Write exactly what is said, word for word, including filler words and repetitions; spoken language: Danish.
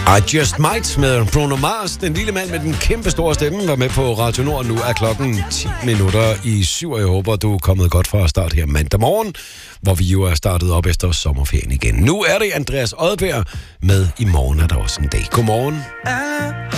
I Just Might med Bruno Mars. Den lille mand med den kæmpe store stemme var med på Radio Nord. Nu er klokken ti minutter i syv, og jeg håber, du er kommet godt fra start her mandag morgen, hvor vi jo er startet op efter sommerferien igen. Nu er det Andreas Odbjerg med I morgen er der også en dag. Godmorgen.